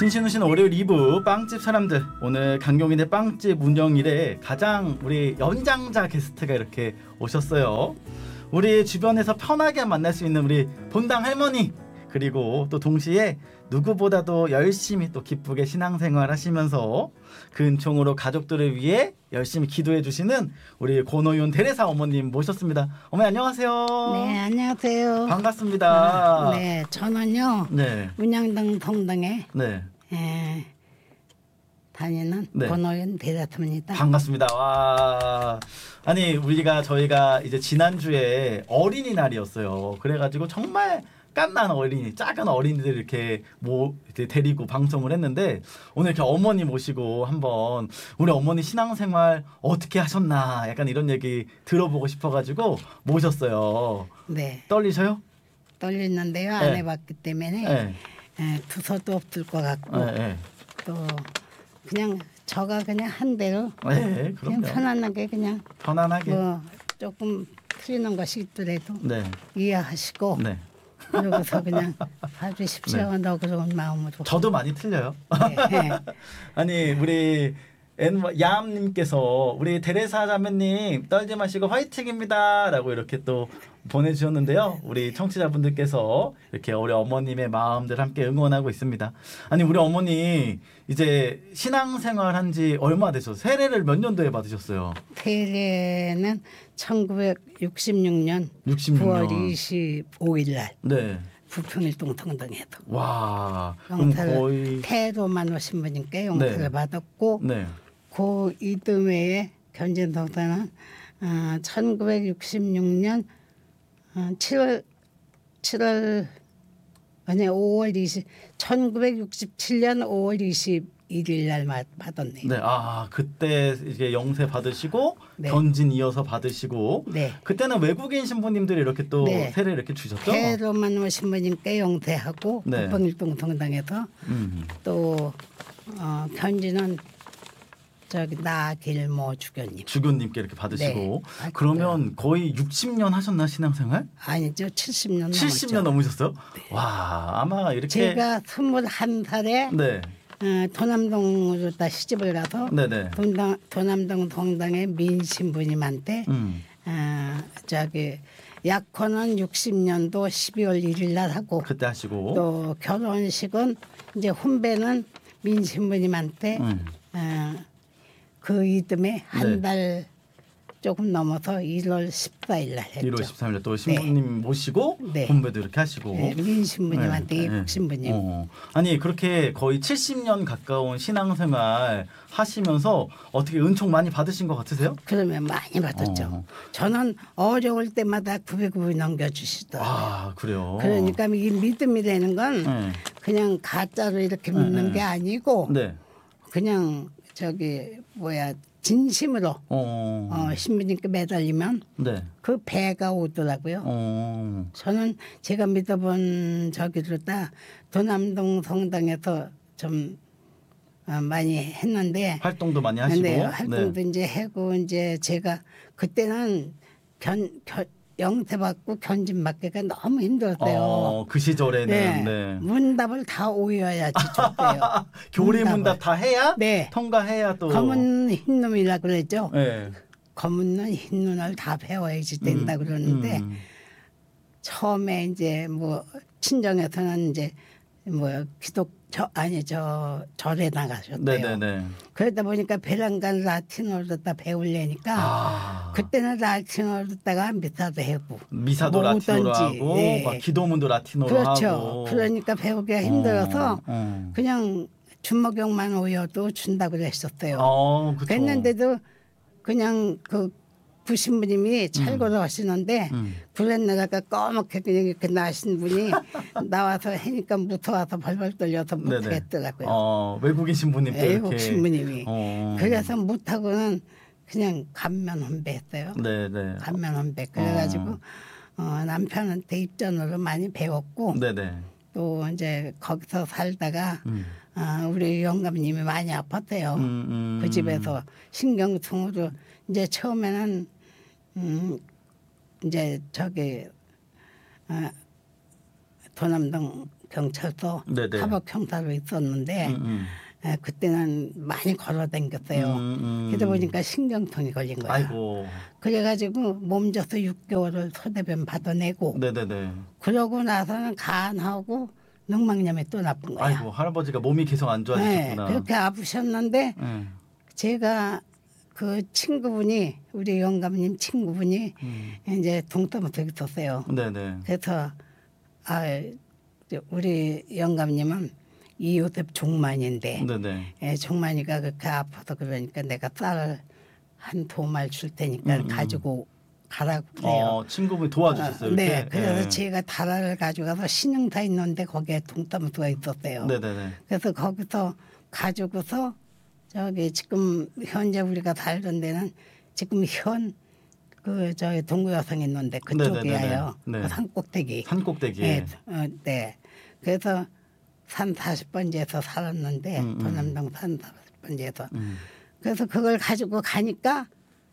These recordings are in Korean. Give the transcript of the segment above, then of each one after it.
신신우 씨는 월요일 2부 빵집 사람들, 오늘 강경인의 빵집 운영일에 가장 우리 연장자 게스트가 이렇게 오셨어요. 우리 주변에서 편하게 만날 수 있는 우리 본당 할머니, 그리고 또 동시에 누구보다도 열심히 또 기쁘게 신앙생활 하시면서 그 은총으로 가족들을 위해 열심히 기도해 주시는 우리 권호윤 대레사 어머님 모셨습니다. 어머니 안녕하세요. 네, 안녕하세요. 반갑습니다. 네, 저는요. 네. 운양동 동당에 네. 다니는 네. 권호윤 대사입니다. 반갑습니다. 와. 아니 저희가 이제 지난주에 어린이날이었어요. 그래가지고 정말 깐난 어린이, 작은 어린이들 이렇게 데리고 방송을 했는데, 오늘 이렇게 어머니 모시고 한번 우리 어머니 신앙생활 어떻게 하셨나 약간 이런 얘기 들어보고 싶어가지고 모셨어요. 네. 떨리셔요? 떨리는데요. 네. 안 해봤기 때문에 두서도 없을 것 같고 또 그냥 저가 그냥 한 대로 네, 그냥 편안하게 뭐 조금 틀리는 것이 있더라도 이해하시고 그러고서 그냥 봐주십시오. 너그러운 마음으로. 저도 많이 틀려요. 네. 아니 우리 야암님께서 우리 데레사 자매님 떨지 마시고 화이팅입니다라고 이렇게 또 보내주셨는데요. 우리 청취자분들께서 이렇게 우리 어머님의 마음들 함께 응원하고 있습니다. 아니 우리 어머니 이제 신앙생활 한지 얼마 되셨어요? 세례를 몇 년도에 받으셨어요? 세례는 1966년 9월 25일 날. 네. 부평일동 동당에도. 와. 용서를 거의 태로만호 신부님께 용서를 받았고 네. 그 이듬해에 견진동당은 1966년 1967년 5월 21일 날 받았네요. 네, 그때 이제 영세 받으시고 견진 이어서 받으시고 그때는 외국인 신부님들이 이렇게 또 세례를 이렇게 주셨죠? 태로만호 신부님께 용세하고 부평일동 동당에서 또 견진은 저기 나길모 주교님께 이렇게 받으시고 그러면 거의 60년 하셨나 신앙생활? 아니죠, 70년 70년 넘으셨어요? 와, 아마 이렇게 제가 21살에 도남동으로 다 시집을 가서 도남동 동당의 민 신부님한테 저기 약혼은 60년도 12월 1일 날 하고 그때 하시고 또 결혼식은 이제 혼배는 민 신부님한테 그 이듬해 한 달 조금 넘어서 1월 14일 날 했죠. 1월 13일 날 또 신부님 모시고 본배도 이렇게 하시고 민 신부님한테 이국 신부님. 아니 그렇게 거의 70년 가까운 신앙생활 하시면서 어떻게 은총 많이 받으신 것 같으세요? 그러면 많이 받았죠. 저는 어려울 때마다 구비구비 넘겨주시더라고요. 그래요? 그러니까 이 믿음이라는 건 그냥 가짜로 이렇게 믿는 게 아니고 그냥 진심으로 신부님께 매달리면 그 배가 오더라고요. 저는 제가 믿어본 저기로 다 도남동 성당에서 좀 많이 했는데 활동도 많이 하시고 활동도 이제 하고 이제 제가 그때는 영세받고 견진받기가 너무 힘들었대요. 그 시절에는 문답을 다 외워야지 좋대요. 교리 문답 다 해야 통과해야 또 검은 흰눈이라 그랬죠. 검은 눈, 흰 눈을 다 배워야지 된다 그러는데 처음에 이제 뭐 친정에서는 이제 뭐 절에 나가셨대요. 그러다 보니까 베란간 라틴어를 다 배우려니까 그때는 라틴어를 듣다가 미사도 라틴어로 하고 막 기도문도 라틴어로 하고 그러니까 배우기가 힘들어서 그냥 주먹용만 오여도 준다고 그랬었어요. 그랬는데도 그냥 그 부신부님이 찰고를 하시는데 구렛나루가 꺼멓게 그냥 이렇게 나신 분이 나와서 하니까 무서워서 벌벌 떨려서 못하겠더라고요. 외국인 신부님 때 외국 신부님이. 그래서 못하고는 그냥 감면혼배 했어요. 감면혼배. 그래가지고 남편한테 입전으로 많이 배웠고 또 이제 거기서 살다가 우리 영감님이 많이 아팠대요. 그 집에서 신경통으로 이제 처음에는 이제 저기 도남동 경찰서 네네. 하복 형사로 있었는데 그때는 많이 걸어 다녔어요. 그러다 보니까 신경통이 걸린 거야. 아이고. 그래가지고 몸져서 6개월을 소대변 받아내고 네네네. 그러고 나서는 간하고 늑막염에 또 나쁜 거야. 아이고 할아버지가 몸이 계속 안 좋아지셨구나. 네, 그렇게 아프셨는데 제가 그 친구분이 우리 영감님 친구분이 이제 동tam에서 있었어요. 네네. 그래서 우리 영감님은 이요셉 종만인데 네네. 종만이가 그렇게 아파서 그러니까 내가 쌀을 한 2말 줄 테니까 가지고 가라고 그래요. 친구분이 도와주셨어요. 네, 이렇게? 그래서 예. 제가 다라를 가져가서 신흥사 있는데 거기에 동tam수가 있었어요. 네네네. 그래서 거기서 가지고서 저기 지금 현재 우리가 살던 데는 지금 저기 동구여성 있는데 그쪽이에요. 네네네네. 네. 그 산꼭대기. 산꼭대기에. 네, 네. 그래서 산 40번지에서 살았는데 도남동 산 40번지에서 그래서 그걸 가지고 가니까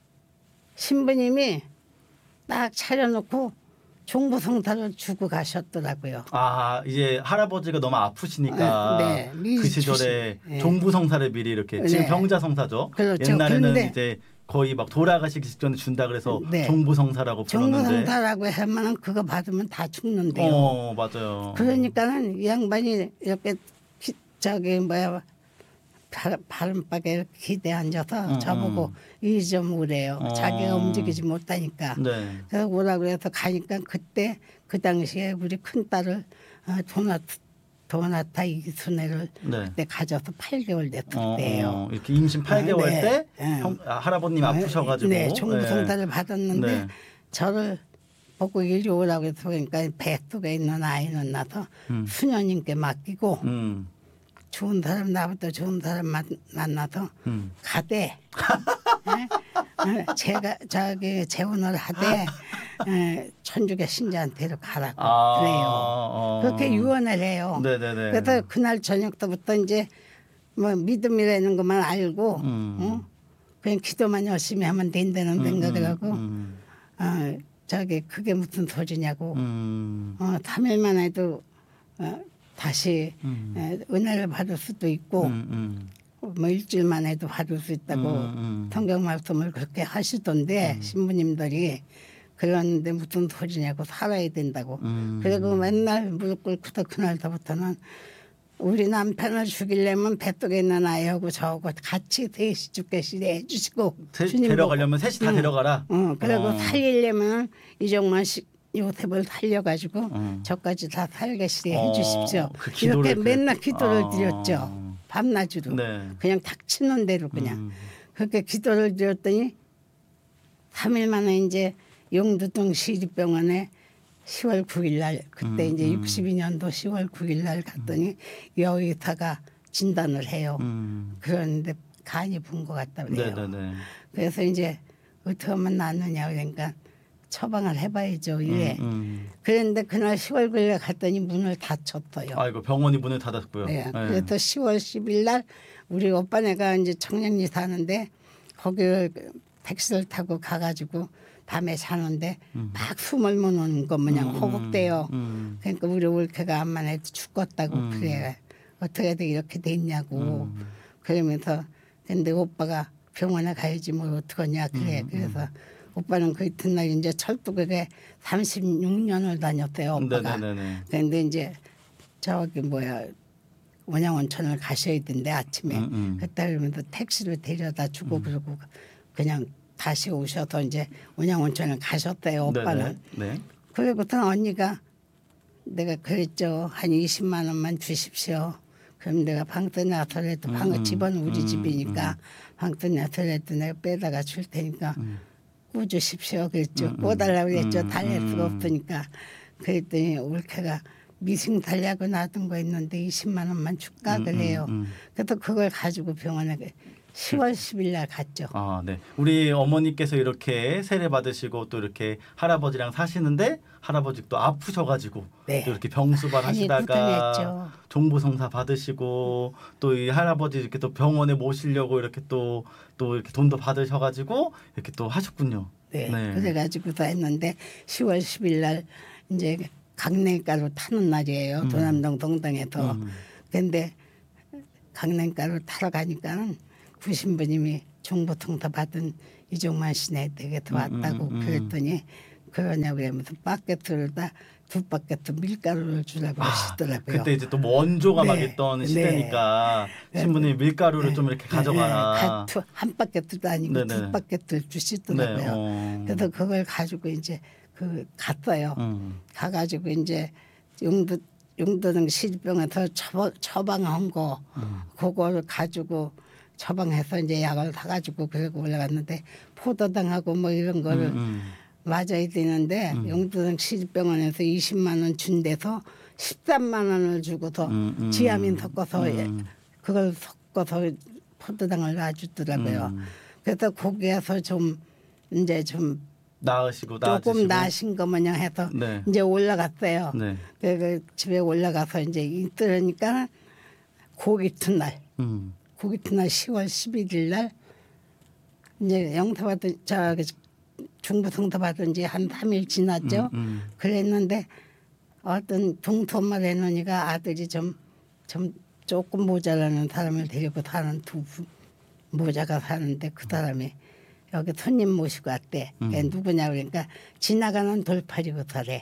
신부님이 딱 차려놓고 종부성사를 주고 가셨더라고요. 아 이제 할아버지가 너무 아프시니까 네, 그 시절에 네. 종부성사를 미리 이렇게 지금 네. 병자성사죠. 그렇죠. 옛날에는 그런데 이제 거의 막 돌아가시기 직전에 준다 그래서 네. 종부성사라고 불렀는데. 종부성사라고 하면 그거 받으면 다 죽는데요. 맞아요. 그러니까는 이 양반이 이렇게 저기 뭐야 바람박에 기대 앉아서 저보고 이 좀 오래요. 자기가 움직이지 못하니까. 네. 그래서 오라고 해서 가니까 그때 그 당시에 우리 큰딸을 도나타 이순애를 네. 그때 가져서 8개월 됐을 때예요. 이렇게 임신 8개월 네. 때 네. 할아버님 아프셔가지고 네, 종부성사를 받았는데 네. 저를 보고 이리 오라고 해서 그러니까 뱃속에 있는 아이는 나서 수녀님께 맡기고 좋은 사람 나부터 좋은 사람 만나서 가대. 제가 저기 재혼을 하되 천주교 신자한테로 가라고 그래요. 그렇게 유언을 해요. 네네네. 그래서 그날 저녁부터 이제 뭐 믿음이라는 것만 알고 그냥 기도만 열심히 하면 된다는 생각을 하고 저기 그게 무슨 소리냐고 3일만 해도 다시 은혜를 받을 수도 있고 뭐 일주일만 해도 받을 수 있다고 성경 말씀을 그렇게 하시던데 신부님들이 그러는데 무슨 소리냐고 살아야 된다고 그리고 맨날 무릎 꿇고서 그날부터는 우리 남편을 죽이려면 뱃속에 있는 아이하고 저하고 같이 셋이 죽게 시대해 주시고 데려가려면 셋이 다 데려가라. 그리고 살리려면 이종만 요셉을 살려가지고 저까지 다 살게 시대해 주십시오. 그 이렇게 맨날 기도를 드렸죠. 밤낮으로 네. 그냥 닥치는 대로 그냥 그렇게 기도를 드렸더니 3일 만에 이제 용두동 시립병원에 10월 9일 날 그때 이제 62년도 10월 9일 날 갔더니 여의사가 진단을 해요. 그런데 간이 분 것 같다 그래요. 네네네. 그래서 이제 어떻게 하면 낫느냐 그러니까 처방을 해봐야죠. 이래. 그런데 그날 10월 9일에 갔더니 문을 닫혔어요. 아이고 병원이 문을 닫았고요. 네. 그래서 10월 10일 날 우리 오빠네가 이제 청량리 사는데 거기를 택시를 타고 가가지고 밤에 자는데 막 숨을 못 오는 거 마냥 호흡돼요. 그러니까 우리 올케가 암만 해도 죽겠다고 그래. 어떻게 이렇게 됐냐고. 그러면서 근데 오빠가 병원에 가야지 뭐 어떡하냐 그래. 그래서 오빠는 그 이튿날 이제 철도국에 36년을 다녔대요. 오빠가. 네네네. 그런데 이제 저기 뭐야 원양원천을 가셔야 된대 아침에. 그때 그러면서 택시를 데려다 주고 그러고 그냥 다시 오셔서 이제 원양원천을 가셨대요. 오빠는. 네. 그리고부터 언니가 내가 그랬죠. 한 20만 원만 주십시오. 그럼 내가 방세 나서라도 집은 우리 집이니까 방세 나서라도 내가 빼다가 줄 테니까 꿔주십시오. 그랬죠. 꿔달라고 그랬죠. 달랠 수가 없으니까. 그랬더니 올케가 미싱 달라고 놔둔 거 있는데 20만 원만 줄까 그래요. 그래서 그걸 가지고 병원에 10월 10일 날 갔죠. 아, 네. 우리 어머니께서 이렇게 세례 받으시고 또 이렇게 할아버지랑 사시는데 할아버지 또 아프셔가지고 네. 또 이렇게 병수발 많이 하시다가 고생했죠. 종부성사 받으시고 또 이 할아버지 이렇게 또 병원에 모시려고 이렇게 또 이렇게 돈도 받으셔가지고 이렇게 또 하셨군요. 네. 그래가지고서 했는데 10월 10일 날 이제 강냉가루 타는 날이에요. 도남동 동당에서. 근데 강냉가루 타러 가니까는 구신부님이 중부통도 받은 이종만 씨네 댁에서 왔다고 그랬더니 그러냐고 그러면서 바켓을 다 두 바켓 밀가루를 주라고 하시더라고요. 그때 이제 또 원조가 막 네. 있던 네. 시대니까 신부님이 밀가루를 좀 이렇게 가져가라. 한 바켓도 아니고 네네. 두 바켓을 주시더라고요. 네. 그래서 그걸 가지고 이제 갔어요. 가가지고 이제 용도동 시집병에서 처방한 거 그거를 가지고 처방해서 이제 약을 사가지고 그러고 올라갔는데 포도당하고 뭐 이런 거를 맞아야 되는데 용도동 시집병원에서 20만 원 준 데서 13만 원을 주고서 지아민 섞어서 그걸 섞어서 포도당을 놔주더라고요. 그래서 거기에서 좀 이제 좀 나으시고 조금 나으신 거 마냥 해서 네. 이제 올라갔어요. 네. 그 집에 올라가서 이제 있으니까 고기 이튿날 10월 11일 날 이제 영타 받은 중부 성타 받은 지 한 3일 지났죠. 그랬는데 어떤 동토마 애너니가 아들이 좀 조금 모자라는 사람을 데리고 사는 두 모자가 사는데 그 사람이 여기 손님 모시고 왔대. 누구냐 그러니까 지나가는 돌팔이고 살래.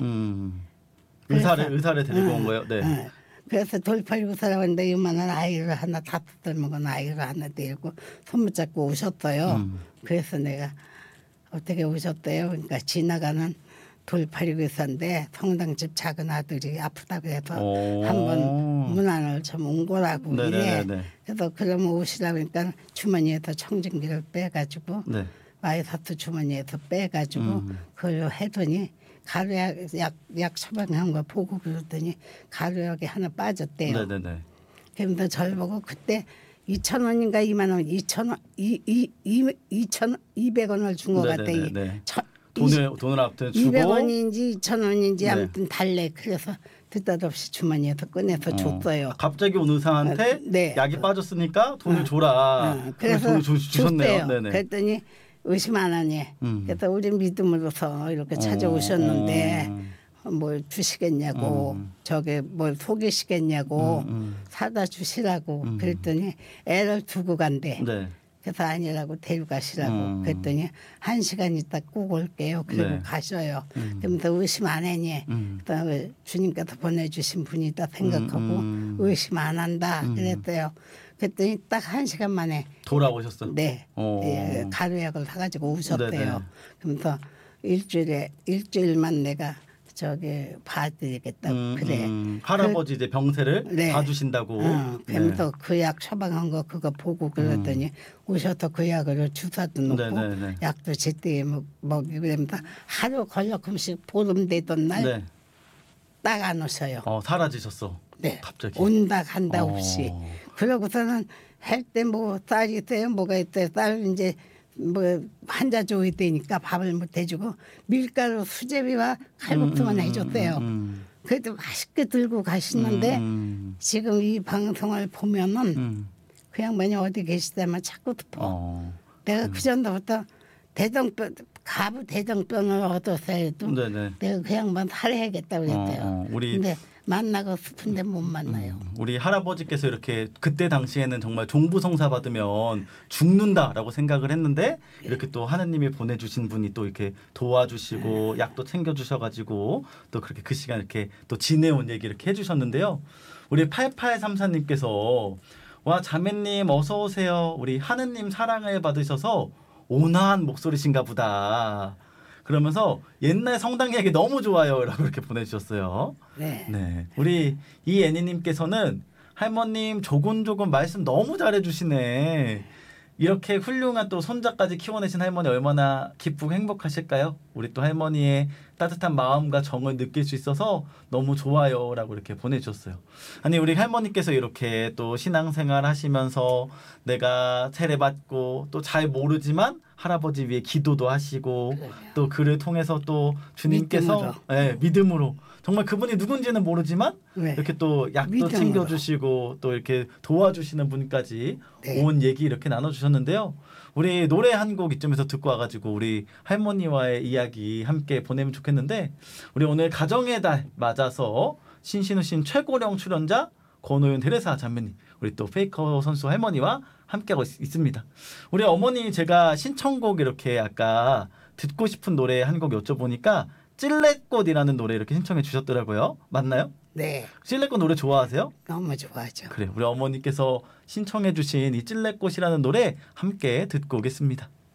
의사를 데리고 온 거예요. 네. 그래서 돌팔이고 살아왔는데 이만한 아이를 하나 다섯 살 먹은 아이를 하나 데리고 손붙잡고 오셨어요. 그래서 내가 어떻게 오셨대요? 그러니까 지나가는 돌팔이교사인데 성당집 작은 아들이 아프다고 해서 한번 문안을 좀 온 거라고 이래. 그래서 그러면 오시라고 그러니까 주머니에서 청진기를 빼가지고 네. 마이사트 주머니에서 빼가지고 그걸 해더니 가루약 처방한 거 보고 그러더니 가루약이 하나 빠졌대요. 네네네. 그러면서 저를 보고 그때 2,000원인가 2만 원, 2,200원을 준 것 같대. 돈을 아무튼 주고 200원인지 2,000원인지 네. 아무튼 달래. 그래서 뜻없이 주머니에서 꺼내서 줬어요. 갑자기 온 의사한테 네. 약이 빠졌으니까 돈을 줘라. 그래서 돈을 주셨네요. 줬대요. 네네. 그랬더니 의심 안 하니. 그래서 우리 믿음으로서 이렇게 찾아오셨는데 뭘 주시겠냐고 저게 뭘 속이시겠냐고 사다 주시라고 그랬더니 애를 두고 간대. 네. 그래서 아니라고 데려가시라고 그랬더니 1시간 있다 꼭 올게요. 그리고 네. 가셔요. 그러면서 의심 안 하니 그다음에 주님께서 보내주신 분이다 생각하고 의심 안 한다 그랬어요. 그랬더니 딱 1시간 만에 돌아오셨어. 네, 예, 가루약을 사가지고 오셨대요. 네네. 그러면서 일주일만 내가 저기 봐드리겠다고 그래. 할아버지 이제 병세를 네. 봐주신다고. 그러면서 그 약 처방한 거 그거 보고 그러더니 오셔서 그 약을 주사도 놓고 네네네. 약도 제때 먹이고 그러면서 하루 걸려금씩 보름 되던 날 딱 안 오셔요. 사라지셨어. 네. 갑자기. 온다 간다 없이. 그러고서는 할 때 뭐 쌀이 있어요. 뭐가 있어요. 쌀 이제 뭐 환자 줘야 되니까 밥을 못 해주고 밀가루 수제비와 칼국수만 해줬대요. 그래도 맛있게 들고 가시는데 지금 이 방송을 보면은 그 양반이 어디 계시다면 자꾸 덮어. 내가 그 전부터 가부 대정병을 얻어서 해도 네네. 내가 그 양반 살해야겠다 그랬대요. 근데 만나고 싶은데 못 만나요. 우리 할아버지께서 이렇게 그때 당시에는 정말 종부성사 받으면 죽는다라고 생각을 했는데 이렇게 또 하느님이 보내주신 분이 또 이렇게 도와주시고 약도 챙겨주셔가지고 또 그렇게 그 시간 이렇게 또 지내온 얘기 이렇게 해주셨는데요. 우리 8834님께서 와 자매님 어서 오세요. 우리 하느님 사랑을 받으셔서 온화한 목소리신가 보다. 그러면서 옛날 성당 얘기 너무 좋아요라고 이렇게 보내주셨어요. 네. 우리 이애니님께서는 할머님 조곤조곤 말씀 너무 잘해주시네. 이렇게 훌륭한 또 손자까지 키워내신 할머니 얼마나 기쁘고 행복하실까요? 우리 또 할머니의 따뜻한 마음과 정을 느낄 수 있어서 너무 좋아요라고 이렇게 보내주셨어요. 아니 우리 할머니께서 이렇게 또 신앙생활 하시면서 내가 세례받고 또 잘 모르지만 할아버지 위해 기도도 하시고 또 그를 통해서 또 주님께서 믿음으로 정말 그분이 누군지는 모르지만 이렇게 또 약도 믿음으로. 챙겨주시고 또 이렇게 도와주시는 분까지 온 얘기 이렇게 나눠주셨는데요. 우리 노래 한 곡 이쯤에서 듣고 와가지고 우리 할머니와의 이야기 함께 보내면 좋겠습니다. 좋겠는데 우리 오늘 가정의 달 맞아서 신신우신 최고령 출연자 권호윤 테레사 자매님 우리 또 페이커 선수 할머니와 함께하고 있습니다. 우리 어머니 제가 신청곡 이렇게 아까 듣고 싶은 노래 한 곡 여쭤보니까 찔레꽃이라는 노래 이렇게 신청해 주셨더라고요. 맞나요? 네, 찔레꽃 노래 좋아하세요? 너무 좋아하죠. 그래 우리 어머니께서 신청해 주신 이 찔레꽃이라는 노래 함께 듣고 오겠습니다.